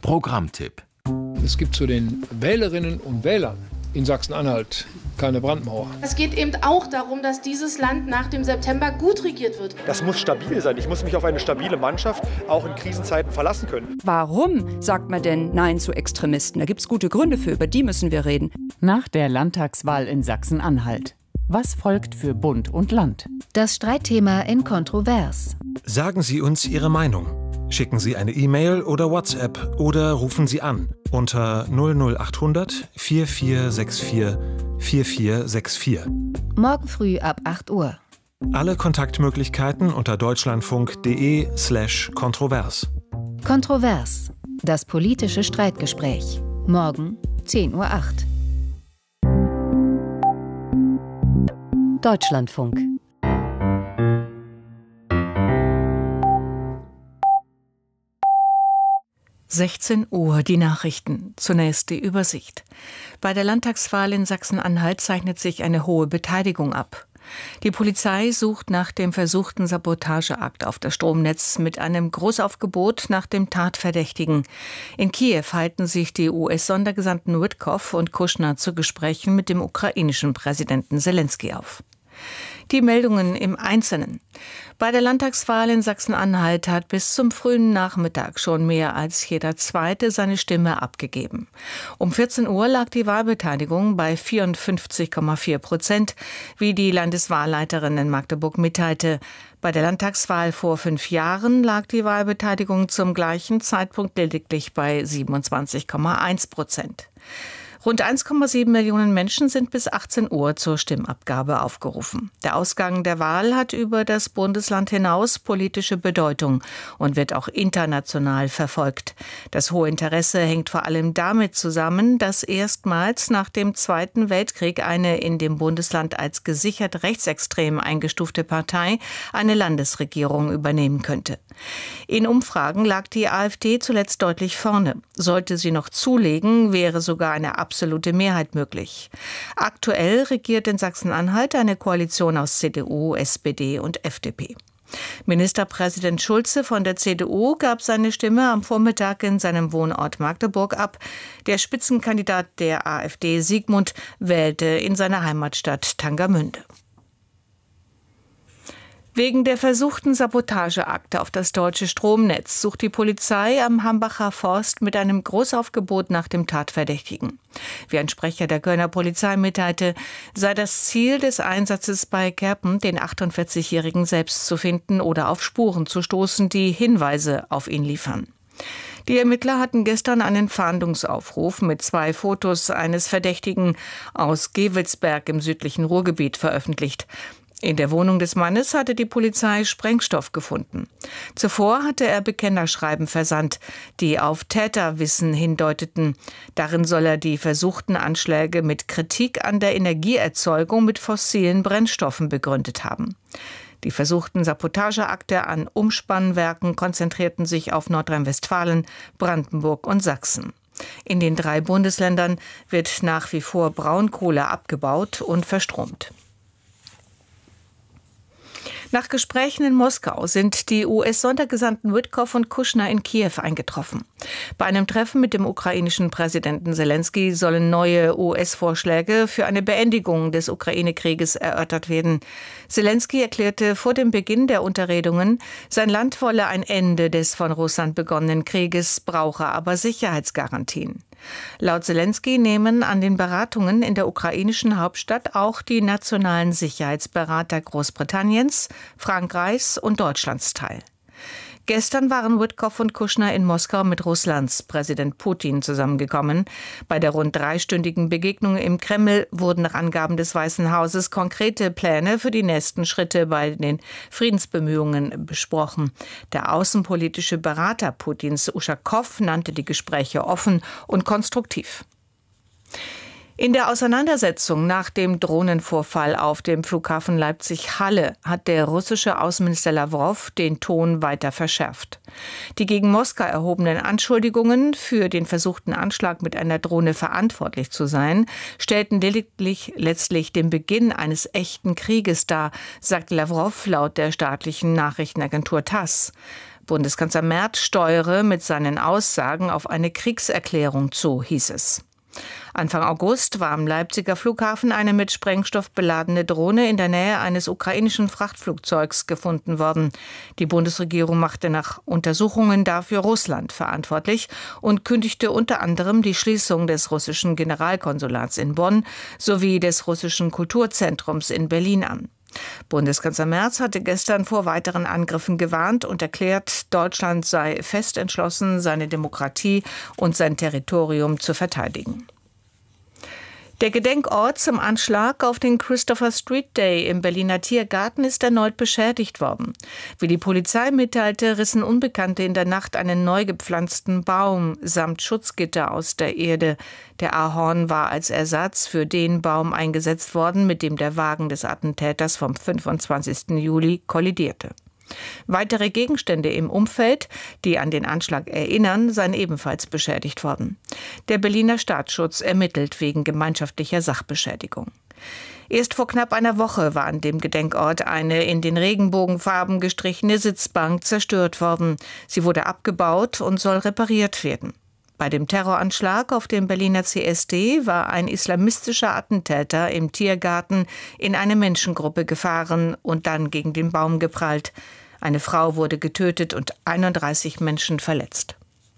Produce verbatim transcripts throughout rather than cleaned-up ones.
Programmtipp. Es gibt zu den Wählerinnen und Wählern in Sachsen-Anhalt keine Brandmauer. Es geht eben auch darum, dass dieses Land nach dem September gut regiert wird. Das muss stabil sein. Ich muss mich auf eine stabile Mannschaft auch in Krisenzeiten verlassen können. Warum sagt man denn Nein zu Extremisten? Da gibt es gute Gründe für, über die müssen wir reden. Nach der Landtagswahl in Sachsen-Anhalt. Was folgt für Bund und Land? Das Streitthema in Kontrovers. Sagen Sie uns Ihre Meinung. Schicken Sie eine E-Mail oder WhatsApp oder rufen Sie an unter null null acht hundert vier vier sechs vier vier vier sechs vier. Morgen früh ab acht Uhr. Alle Kontaktmöglichkeiten unter deutschlandfunk.de slash kontrovers. Kontrovers. Das politische Streitgespräch. Morgen zehn Uhr acht. Deutschlandfunk. sechzehn Uhr, die Nachrichten. Zunächst die Übersicht. Bei der Landtagswahl in Sachsen-Anhalt zeichnet sich eine hohe Beteiligung ab. Die Polizei sucht nach dem versuchten Sabotageakt auf das Stromnetz mit einem Großaufgebot nach dem Tatverdächtigen. In Kiew halten sich die U S-Sondergesandten Witkow und Kushner zu Gesprächen mit dem ukrainischen Präsidenten Selenskyj auf. Die Meldungen im Einzelnen. Bei der Landtagswahl in Sachsen-Anhalt hat bis zum frühen Nachmittag schon mehr als jeder Zweite seine Stimme abgegeben. Um vierzehn Uhr lag die Wahlbeteiligung bei vierundfünfzig Komma vier Prozent, wie die Landeswahlleiterin in Magdeburg mitteilte. Bei der Landtagswahl vor fünf Jahren lag die Wahlbeteiligung zum gleichen Zeitpunkt lediglich bei siebenundzwanzig Komma eins Prozent. Rund eins Komma sieben Millionen Menschen sind bis achtzehn Uhr zur Stimmabgabe aufgerufen. Der Ausgang der Wahl hat über das Bundesland hinaus politische Bedeutung und wird auch international verfolgt. Das hohe Interesse hängt vor allem damit zusammen, dass erstmals nach dem Zweiten Weltkrieg eine in dem Bundesland als gesichert rechtsextrem eingestufte Partei eine Landesregierung übernehmen könnte. In Umfragen lag die AfD zuletzt deutlich vorne. Sollte sie noch zulegen, wäre sogar eine absolute Mehrheit möglich. Aktuell regiert in Sachsen-Anhalt eine Koalition aus C D U, S P D und F D P. Ministerpräsident Schulze von der C D U gab seine Stimme am Vormittag in seinem Wohnort Magdeburg ab. Der Spitzenkandidat der AfD, Siegmund, wählte in seiner Heimatstadt Tangermünde. Wegen der versuchten Sabotageakte auf das deutsche Stromnetz sucht die Polizei am Hambacher Forst mit einem Großaufgebot nach dem Tatverdächtigen. Wie ein Sprecher der Kölner Polizei mitteilte, sei das Ziel des Einsatzes bei Kerpen, den achtundvierzigjährigen selbst zu finden oder auf Spuren zu stoßen, die Hinweise auf ihn liefern. Die Ermittler hatten gestern einen Fahndungsaufruf mit zwei Fotos eines Verdächtigen aus Gevelsberg im südlichen Ruhrgebiet veröffentlicht. In der Wohnung des Mannes hatte die Polizei Sprengstoff gefunden. Zuvor hatte er Bekennerschreiben versandt, die auf Täterwissen hindeuteten. Darin soll er die versuchten Anschläge mit Kritik an der Energieerzeugung mit fossilen Brennstoffen begründet haben. Die versuchten Sabotageakte an Umspannwerken konzentrierten sich auf Nordrhein-Westfalen, Brandenburg und Sachsen. In den drei Bundesländern wird nach wie vor Braunkohle abgebaut und verstromt. Nach Gesprächen in Moskau sind die U S-Sondergesandten Witkow und Kushner in Kiew eingetroffen. Bei einem Treffen mit dem ukrainischen Präsidenten Selenskyj sollen neue U S-Vorschläge für eine Beendigung des Ukraine-Krieges erörtert werden. Selenskyj erklärte vor dem Beginn der Unterredungen, sein Land wolle ein Ende des von Russland begonnenen Krieges, brauche aber Sicherheitsgarantien. Laut Selenskyj nehmen an den Beratungen in der ukrainischen Hauptstadt auch die nationalen Sicherheitsberater Großbritanniens, Frankreichs und Deutschlands teil. Gestern waren Witkow und Kushner in Moskau mit Russlands Präsident Putin zusammengekommen. Bei der rund dreistündigen Begegnung im Kreml wurden nach Angaben des Weißen Hauses konkrete Pläne für die nächsten Schritte bei den Friedensbemühungen besprochen. Der außenpolitische Berater Putins, Uschakow, nannte die Gespräche offen und konstruktiv. In der Auseinandersetzung nach dem Drohnenvorfall auf dem Flughafen Leipzig-Halle hat der russische Außenminister Lawrow den Ton weiter verschärft. Die gegen Moskau erhobenen Anschuldigungen, für den versuchten Anschlag mit einer Drohne verantwortlich zu sein, stellten lediglich letztlich den Beginn eines echten Krieges dar, sagt Lawrow laut der staatlichen Nachrichtenagentur Tass. Bundeskanzler Merz steuere mit seinen Aussagen auf eine Kriegserklärung zu, hieß es. Anfang August war am Leipziger Flughafen eine mit Sprengstoff beladene Drohne in der Nähe eines ukrainischen Frachtflugzeugs gefunden worden. Die Bundesregierung machte nach Untersuchungen dafür Russland verantwortlich und kündigte unter anderem die Schließung des russischen Generalkonsulats in Bonn sowie des russischen Kulturzentrums in Berlin an. Bundeskanzler Merz hatte gestern vor weiteren Angriffen gewarnt und erklärt, Deutschland sei fest entschlossen, seine Demokratie und sein Territorium zu verteidigen. Der Gedenkort zum Anschlag auf den Christopher Street Day im Berliner Tiergarten ist erneut beschädigt worden. Wie die Polizei mitteilte, rissen Unbekannte in der Nacht einen neu gepflanzten Baum samt Schutzgitter aus der Erde. Der Ahorn war als Ersatz für den Baum eingesetzt worden, mit dem der Wagen des Attentäters vom fünfundzwanzigsten Juli kollidierte. Weitere Gegenstände im Umfeld, die an den Anschlag erinnern, seien ebenfalls beschädigt worden. Der Berliner Staatsschutz ermittelt wegen gemeinschaftlicher Sachbeschädigung. Erst vor knapp einer Woche war an dem Gedenkort eine in den Regenbogenfarben gestrichene Sitzbank zerstört worden. Sie wurde abgebaut und soll repariert werden. Bei dem Terroranschlag auf dem Berliner C S D war ein islamistischer Attentäter im Tiergarten in eine Menschengruppe gefahren und dann gegen den Baum geprallt. Eine Frau wurde getötet und einunddreißig Menschen verletzt.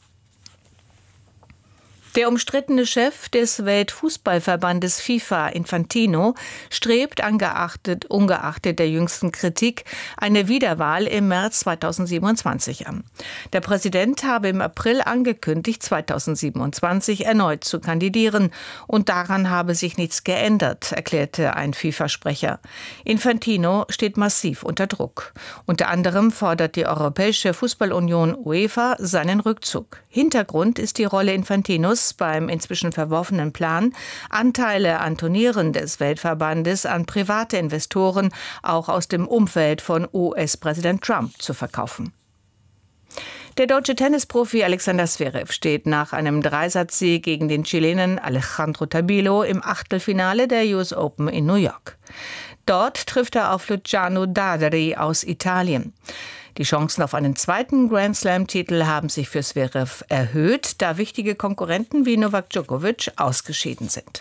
Der umstrittene Chef des Weltfußballverbandes FIFA, Infantino, strebt angeachtet, ungeachtet der jüngsten Kritik eine Wiederwahl im März zweitausendsiebenundzwanzig an. Der Präsident habe im April angekündigt, zweitausendsiebenundzwanzig erneut zu kandidieren. Und daran habe sich nichts geändert, erklärte ein FIFA-Sprecher. Infantino steht massiv unter Druck. Unter anderem fordert die Europäische Fußballunion UEFA seinen Rückzug. Hintergrund ist die Rolle Infantinos beim inzwischen verworfenen Plan, Anteile an Turnieren des Weltverbandes an private Investoren, auch aus dem Umfeld von U S-Präsident Trump, zu verkaufen. Der deutsche Tennisprofi Alexander Zverev steht nach einem Dreisatzsieg gegen den Chilenen Alejandro Tabilo im Achtelfinale der U S Open in New York. Dort trifft er auf Luciano Daderi aus Italien. Die Chancen auf einen zweiten Grand-Slam-Titel haben sich für Zverev erhöht, da wichtige Konkurrenten wie Novak Djokovic ausgeschieden sind.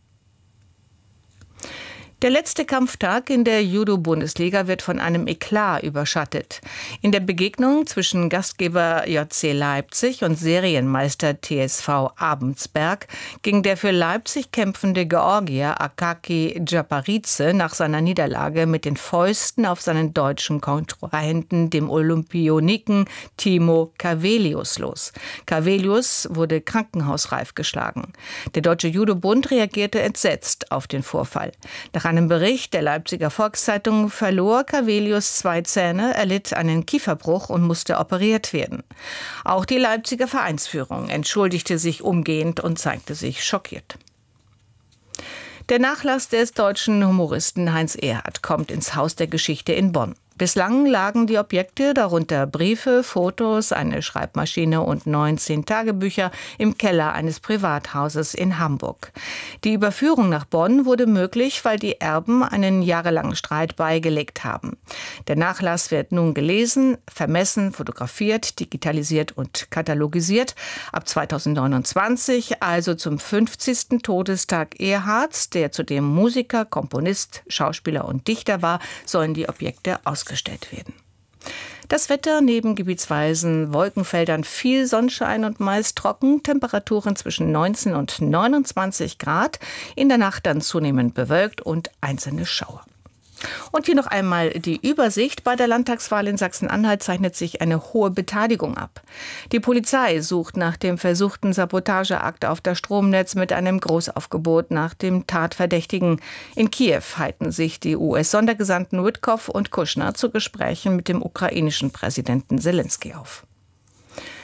Der letzte Kampftag in der Judo-Bundesliga wird von einem Eklat überschattet. In der Begegnung zwischen Gastgeber J C Leipzig und Serienmeister T S V Abensberg ging der für Leipzig kämpfende Georgier Akaki Djaparidze nach seiner Niederlage mit den Fäusten auf seinen deutschen Kontrahenten, dem Olympioniken Timo Cavelius, los. Cavelius wurde krankenhausreif geschlagen. Der Deutsche Judo-Bund reagierte entsetzt auf den Vorfall. Nach einem Bericht der Leipziger Volkszeitung verlor Cavelius zwei Zähne, erlitt einen Kieferbruch und musste operiert werden. Auch die Leipziger Vereinsführung entschuldigte sich umgehend und zeigte sich schockiert. Der Nachlass des deutschen Humoristen Heinz Erhardt kommt ins Haus der Geschichte in Bonn. Bislang lagen die Objekte, darunter Briefe, Fotos, eine Schreibmaschine und neunzehn Tagebücher, im Keller eines Privathauses in Hamburg. Die Überführung nach Bonn wurde möglich, weil die Erben einen jahrelangen Streit beigelegt haben. Der Nachlass wird nun gelesen, vermessen, fotografiert, digitalisiert und katalogisiert. Ab zweitausendneunundzwanzig, also zum fünfzigsten Todestag Erhardts, der zudem Musiker, Komponist, Schauspieler und Dichter war, sollen die Objekte ausgestellt gestellt werden. Das Wetter neben gebietsweisen Wolkenfeldern viel Sonnenschein und meist trocken, Temperaturen zwischen neunzehn und neunundzwanzig Grad, in der Nacht dann zunehmend bewölkt und einzelne Schauer. Und hier noch einmal die Übersicht. Bei der Landtagswahl in Sachsen-Anhalt zeichnet sich eine hohe Beteiligung ab. Die Polizei sucht nach dem versuchten Sabotageakt auf das Stromnetz mit einem Großaufgebot nach dem Tatverdächtigen. In Kiew halten sich die U S-Sondergesandten Witkow und Kushner zu Gesprächen mit dem ukrainischen Präsidenten Selenskyj auf.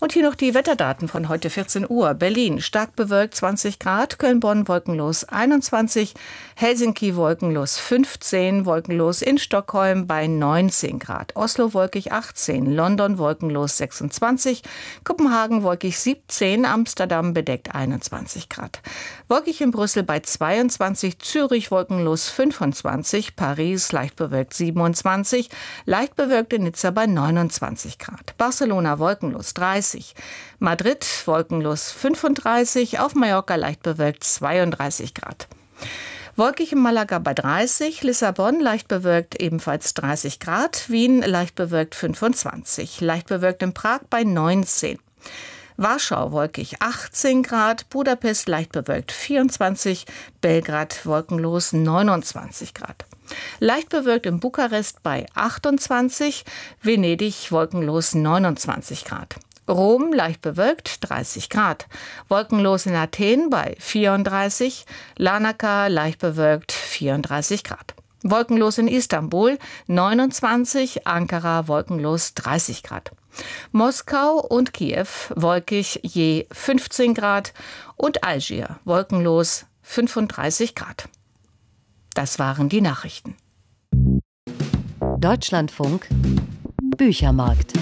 Und hier noch die Wetterdaten von heute vierzehn Uhr. Berlin stark bewölkt zwanzig Grad, Köln-Bonn wolkenlos einundzwanzig, Helsinki wolkenlos fünfzehn, wolkenlos in Stockholm bei neunzehn Grad, Oslo wolkig achtzehn, London wolkenlos sechsundzwanzig, Kopenhagen wolkig siebzehn, Amsterdam bedeckt einundzwanzig Grad. Wolkig in Brüssel bei zweiundzwanzig, Zürich wolkenlos fünfundzwanzig, Paris leicht bewölkt siebenundzwanzig, leicht bewölkt in Nizza bei neunundzwanzig Grad, Barcelona wolkenlos dreißig, Madrid wolkenlos fünfunddreißig, auf Mallorca leicht bewölkt zweiunddreißig Grad. Wolkig in Malaga bei dreißig, Lissabon leicht bewölkt ebenfalls dreißig Grad, Wien leicht bewölkt fünfundzwanzig, leicht bewölkt in Prag bei neunzehn. Warschau wolkig achtzehn Grad, Budapest leicht bewölkt vierundzwanzig, Belgrad wolkenlos neunundzwanzig Grad. Leicht bewölkt in Bukarest bei achtundzwanzig, Venedig wolkenlos neunundzwanzig Grad. Rom leicht bewölkt dreißig Grad, wolkenlos in Athen bei vierunddreißig, Larnaca leicht bewölkt vierunddreißig Grad. Wolkenlos in Istanbul neunundzwanzig, Ankara wolkenlos dreißig Grad. Moskau und Kiew wolkig je fünfzehn Grad und Algier wolkenlos fünfunddreißig Grad. Das waren die Nachrichten. Deutschlandfunk Büchermarkt.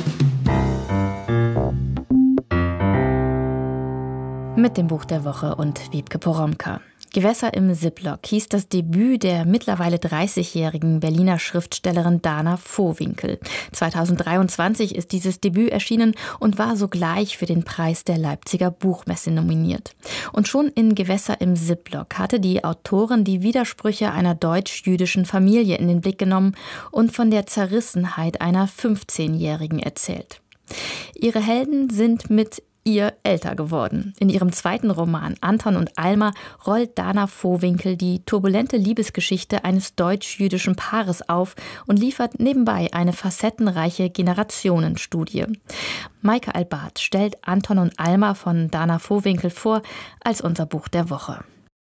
Mit dem Buch der Woche und Wiebke Poromka. Gewässer im Ziplock hieß das Debüt der mittlerweile dreißigjährigen Berliner Schriftstellerin Dana Vohwinkel. zweitausenddreiundzwanzig ist dieses Debüt erschienen und war sogleich für den Preis der Leipziger Buchmesse nominiert. Und schon in Gewässer im Ziplock hatte die Autorin die Widersprüche einer deutsch-jüdischen Familie in den Blick genommen und von der Zerrissenheit einer fünfzehnjährigen erzählt. Ihre Helden sind mit ihr älter geworden. In ihrem zweiten Roman Anton und Alma rollt Dana Vohwinkel die turbulente Liebesgeschichte eines deutsch-jüdischen Paares auf und liefert nebenbei eine facettenreiche Generationenstudie. Maike Albart stellt Anton und Alma von Dana Vohwinkel vor als unser Buch der Woche.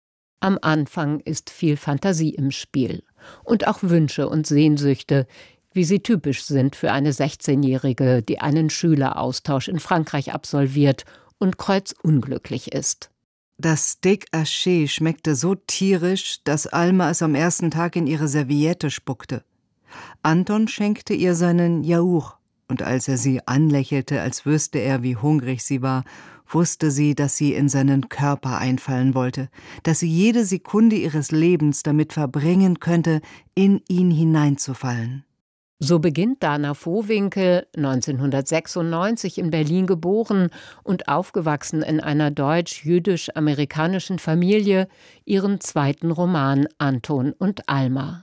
Am Anfang ist viel Fantasie im Spiel und auch Wünsche und Sehnsüchte, wie sie typisch sind für eine sechzehnjährige, die einen Schüleraustausch in Frankreich absolviert und kreuzunglücklich ist. Das Steak Haché schmeckte so tierisch, dass Alma es am ersten Tag in ihre Serviette spuckte. Anton schenkte ihr seinen Yaourt, und als er sie anlächelte, als wüsste er, wie hungrig sie war, wusste sie, dass sie in seinen Körper einfallen wollte, dass sie jede Sekunde ihres Lebens damit verbringen könnte, in ihn hineinzufallen. So beginnt Dana Vohwinkel, neunzehnhundertsechsundneunzig in Berlin geboren und aufgewachsen in einer deutsch-jüdisch-amerikanischen Familie, ihren zweiten Roman Anton und Alma.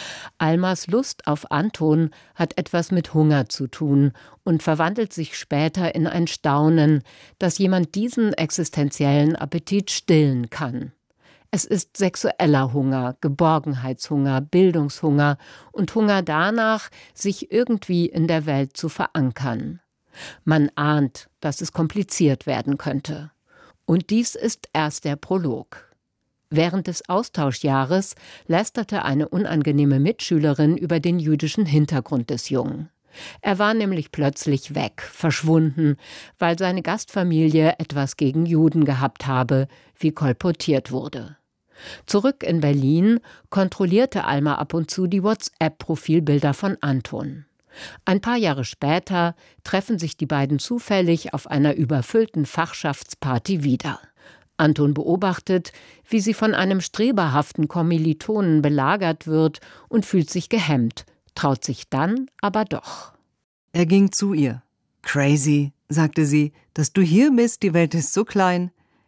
Almas Lust auf Anton hat etwas mit Hunger zu tun und verwandelt sich später in ein Staunen, dass jemand diesen existenziellen Appetit stillen kann. Es ist sexueller Hunger, Geborgenheitshunger, Bildungshunger und Hunger danach, sich irgendwie in der Welt zu verankern. Man ahnt, dass es kompliziert werden könnte. Und dies ist erst der Prolog. Während des Austauschjahres lästerte eine unangenehme Mitschülerin über den jüdischen Hintergrund des Jungen. Er war nämlich plötzlich weg, verschwunden, weil seine Gastfamilie etwas gegen Juden gehabt habe, wie kolportiert wurde. Zurück in Berlin kontrollierte Alma ab und zu die WhatsApp-Profilbilder von Anton. Ein paar Jahre später treffen sich die beiden zufällig auf einer überfüllten Fachschaftsparty wieder. Anton beobachtet, wie sie von einem streberhaften Kommilitonen belagert wird und fühlt sich gehemmt, traut sich dann aber doch. Er ging zu ihr. »Crazy«, sagte sie, »dass du hier bist, die Welt ist so klein.«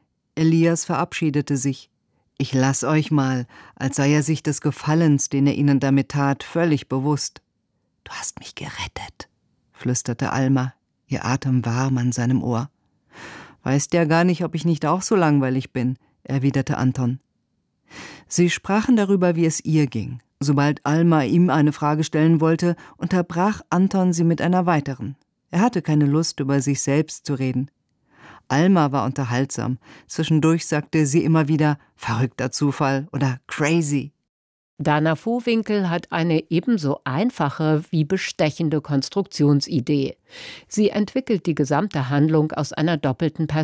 Elias verabschiedete sich. »Ich lass euch mal«, als sei er sich des Gefallens, den er ihnen damit tat, völlig bewusst. »Du hast mich gerettet«, flüsterte Alma, ihr Atem warm an seinem Ohr. »Weißt ja gar nicht, ob ich nicht auch so langweilig bin«, erwiderte Anton. Sie sprachen darüber, wie es ihr ging. Sobald Alma ihm eine Frage stellen wollte, unterbrach Anton sie mit einer weiteren. Er hatte keine Lust, über sich selbst zu reden. Alma war unterhaltsam. Zwischendurch sagte sie immer wieder »verrückter Zufall« oder »crazy«. Dana Vohwinkel hat eine ebenso einfache wie bestechende Konstruktionsidee. Sie entwickelt die gesamte Handlung aus einer doppelten Perspektive.